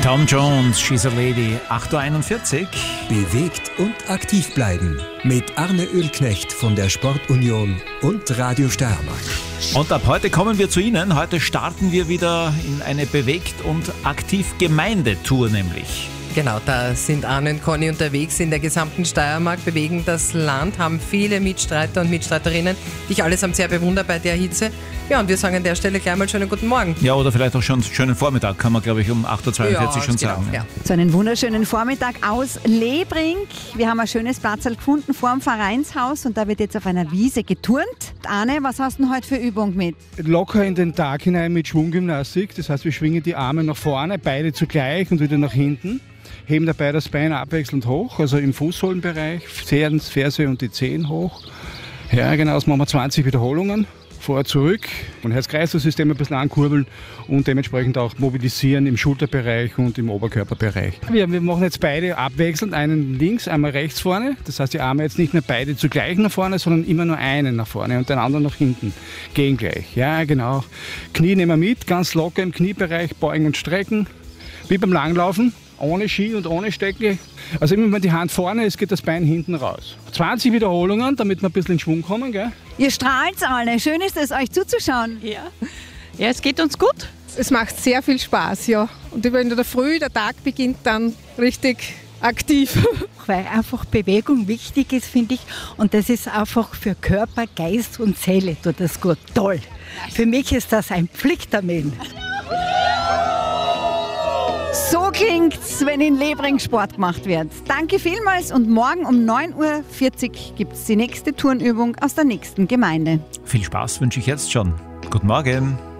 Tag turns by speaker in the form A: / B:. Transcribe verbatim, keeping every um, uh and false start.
A: Tom Jones, She's a Lady, acht Uhr einundvierzig.
B: Bewegt und aktiv bleiben mit Arne Ölknecht von der Sportunion und Radio Steiermark.
A: Und ab heute kommen wir zu Ihnen. Heute starten wir wieder in eine Bewegt und aktiv Gemeindetour nämlich.
C: Genau, da sind Arne und Conny unterwegs in der gesamten Steiermark, bewegen das Land, haben viele Mitstreiter und Mitstreiterinnen, die ich allesamt sehr bewundere bei der Hitze. Ja, und wir sagen an der Stelle gleich mal schönen guten Morgen.
A: Ja, oder vielleicht auch schon schönen Vormittag, kann man glaube ich um acht Uhr zweiundvierzig
C: ja,
A: schon
C: genau,
A: sagen.
C: Ja.
D: So einen wunderschönen Vormittag aus Lebring. Wir haben ein schönes Platzl gefunden vor dem Vereinshaus und da wird jetzt auf einer Wiese geturnt. Arne, was hast du denn heute für Übung mit?
E: Locker in den Tag hinein mit Schwunggymnastik. Das heißt, wir schwingen die Arme nach vorne, beide zugleich und wieder nach hinten. Heben dabei das Bein abwechselnd hoch, also im Fußsohlenbereich, Fersen, Ferse und die Zehen hoch. Ja, genau, das machen wir zwanzig Wiederholungen. Vor, zurück und Herz-Kreislauf-System ein bisschen ankurbeln und dementsprechend auch mobilisieren im Schulterbereich und im Oberkörperbereich. Wir, wir machen jetzt beide abwechselnd, einen links, einmal rechts vorne. Das heißt, die Arme jetzt nicht mehr beide zugleich nach vorne, sondern immer nur einen nach vorne und den anderen nach hinten. Gehen gleich. Ja, genau. Knie nehmen wir mit, ganz locker im Kniebereich, beugen und strecken. Wie beim Langlaufen. Ohne Ski und ohne Stecken. Also immer wenn man die Hand vorne ist, geht das Bein hinten raus. zwanzig Wiederholungen, damit wir ein bisschen in Schwung kommen. Gell?
D: Ihr strahlt alle. Schön ist es, euch zuzuschauen.
F: Ja. ja, es geht uns gut.
G: Es macht sehr viel Spaß, ja. Und in der Früh, der Tag beginnt dann richtig aktiv.
H: Weil einfach Bewegung wichtig ist, finde ich. Und das ist einfach für Körper, Geist und Seele tut das gut. Toll. Für mich ist das ein Pflichttermin.
D: So klingt's, wenn in Lebring Sport gemacht wird. Danke vielmals und morgen um neun Uhr vierzig gibt's die nächste Turnübung aus der nächsten Gemeinde.
A: Viel Spaß wünsche ich jetzt schon. Guten Morgen.